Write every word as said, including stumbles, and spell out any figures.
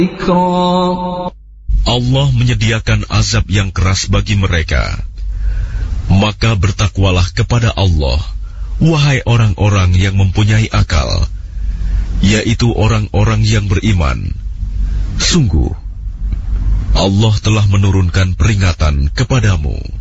Allah menyediakan azab yang keras bagi mereka. Maka bertakwalah kepada Allah, wahai orang-orang yang mempunyai akal, yaitu orang-orang yang beriman. Sungguh, Allah telah menurunkan peringatan kepadamu.